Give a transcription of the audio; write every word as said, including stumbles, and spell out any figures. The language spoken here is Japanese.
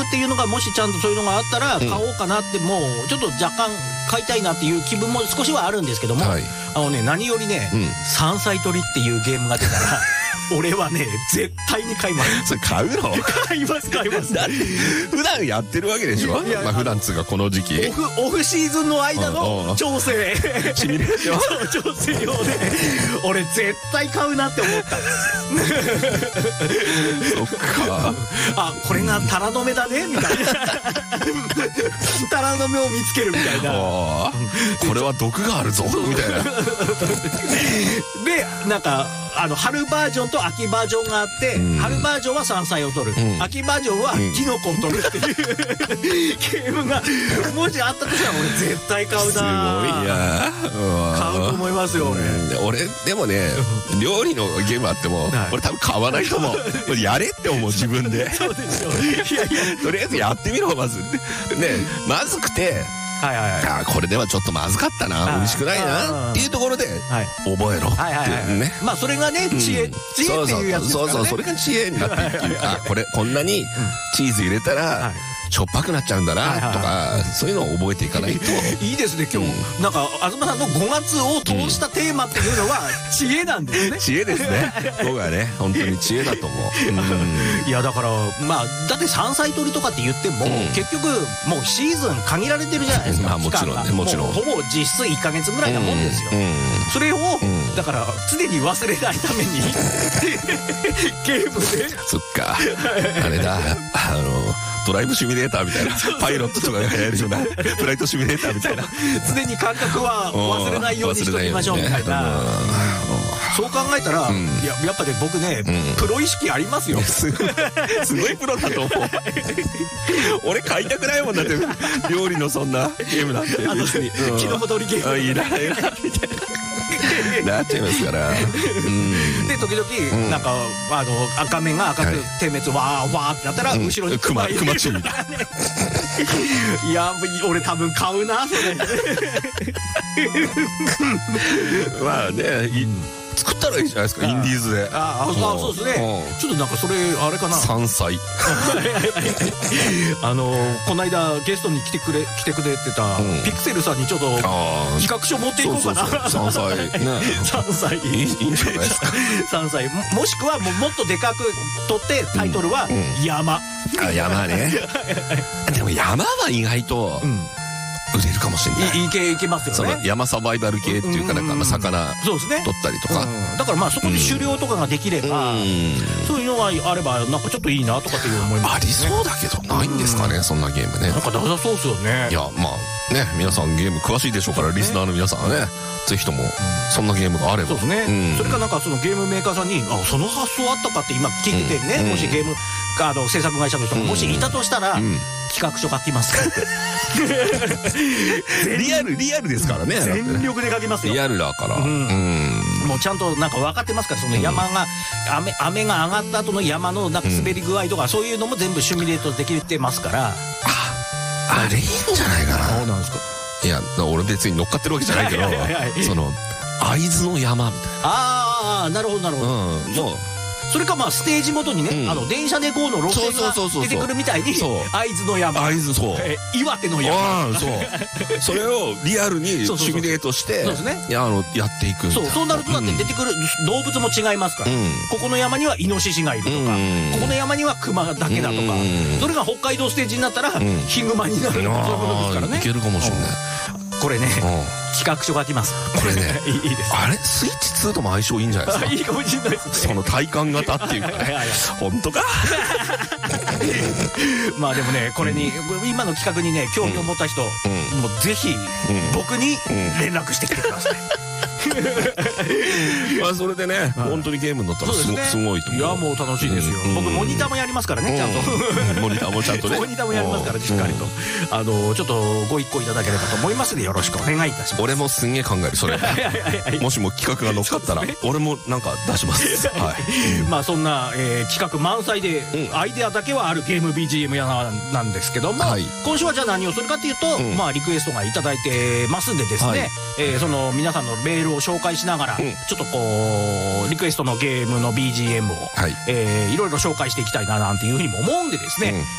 っていうのがもしちゃんとそういうのがあったら買おうかなって、もうちょっと若干買いたいなっていう気分も少しはあるんですけども、はい、あのね何よりね、うん、山菜採りっていうゲームが出たら俺はね絶対に買います。それ買うの？ 買います買います。 だって普段やってるわけでしょ。いや、まあ普段つうかこの時期オフオフシーズンの間の調整シミュレーション調整用で俺絶対買うなって思ったそっかあ、これがタラの芽だねみたいなタラの芽を見つけるみたいな、 これは毒があるぞみたいなでなんかあの春バージョンと秋バージョンがあって、うん、春バージョンは山菜を取る、うん、秋バージョンはキノコを取るっていう、うん、ゲームがもしあったとしたら俺絶対買うな。 すごいな。 買うと思いますよ俺、 うん、俺でもね料理のゲームあっても、はい、俺多分買わないと思うやれって思う自分でそうですよ。いやいやとりあえずやってみろまずね。まずくてはいはいはい、あこれではちょっとまずかったな、美味しくないなっていうところで覚えろってね。 まあそれがね知恵、知恵っていうやつですからね。 そうそうそれが知恵になっていく。あこれこんなにチーズ入れたらしょっぱくなっちゃうんだなとか、そういうのを覚えていかないといいですね今日。なんか東さんのごがつを通したテーマっていうのは知恵なんですね。 知恵ですね。僕はね本当に知恵だと思う。 いやだからまあだって山菜採りとかって言っても結局もうシーズン限られてるじゃないですか。 もちろんねもちろん。 ほぼ実質いっかげつぐらいなもんですよ。それをだから常に忘れないためにゲームで。 そっかあれだあのドライブシミュレーターみたいなパイロットとかがやるようなフライトシミュレーターみたいな常に感覚は忘れないようにしておきましょうみたいな。そう考えたら、うん、いややっぱね僕ね、うん、プロ意識ありますよ。 すごいすごいプロだと思う。俺買いたくないもんだって料理のそんなゲームなんて別にキノコ取りゲームいらないみたいななっちゃいますから、うん、 で時々、うん、なんかあの赤面が赤く点滅、はい、わーわーってなったら、うん、後ろにクマクマ注意いや俺多分買うなそれまあね、うん作ったらいいじゃないですかインディーズで。 ああそうですね。ちょっとなんかそれあれかな山菜あのこの間ゲストに来てくれ来てくれてたピクセルさんにちょっと企画書持っていこうかな。 山菜ね山菜いいんじゃないですか。 山菜もしくはもっとでかく取ってタイトルは山。 あ山ね。でも山は意外と売れるかもしれない。 いけいけますよね。 その山サバイバル系っていうかなんかまあ魚取ったりとか。 だからまあそこで狩猟とかができればそういうのがあればなんかちょっといいなとかっていう思います。 ありそうだけどないんですかねそんなゲームね。 なんかなさそうですよね。 いやまあね皆さんゲーム詳しいでしょうからリスナーの皆さんはねぜひともそんなゲームがあれば。 そうですね。それかなんかそのゲームメーカーさんにあその発想あったかって今聞いててねもしゲームあの制作会社の人がもしいたとしたら企画書書きますリアルリアルですからね。 全力で書きますよ。 リアルだから、うん、 もうちゃんとなんか分かってますからその山が、うん、雨雨が上がった後の山のなんか滑り具合とか、うん、そういうのも全部シミュレートできてますから。ああれいいんじゃないかな。 そうなんですか。 いや俺別に乗っかってるわけじゃないけどその会津の山みたいな。 ああなるほどなるほど。うん、もうそれかまあステージごとにね、うん、あの電車でこうの路線が出てくるみたいに会津の山会津そう岩手の山そうそれをリアルにシミュレートしてやっていくみたいな。 そうそうなるとだって出てくる動物も違いますから、うん、ここの山にはイノシシがいるとか、うん、ここの山にはクマだけだとか、うん、それが北海道ステージになったら、うん、ヒグマになるとかそういうことですからね。 いけるかもしれない。 これね企画書書きます。 これねいいです。 あれスイッチツーとも相性いいんじゃないですか。 いいかもしれないですね。 その体感型っていうかね本当かまあでもねこれに今の企画にね興味を持った人もうぜひ僕に連絡してきてください。 まあそれでね本当にゲームに乗ったらすごいと思う。 いやもう楽しいですよ。僕モニターもやりますからねちゃんと。 モニターもちゃんとね。 モニターもやりますからしっかりとあのちょっとご一行いただければと思いますのでよろしくお願いいたします。 俺もすんげえ考えるそれ。もしも企画が乗っかったら俺もなんか出します。 まあそんな企画満載でアイデアだけはあるゲーム ビージーエム やなんですけども今週はじゃあ何をするかっていうとまあリクエストがいただいてますんでですねその皆さんのメールを紹介しながら、うん、ちょっとこうリクエストのゲームの ビージーエム を、はいえー、いろいろ紹介していきたいななんていうふうにも思うんでですね、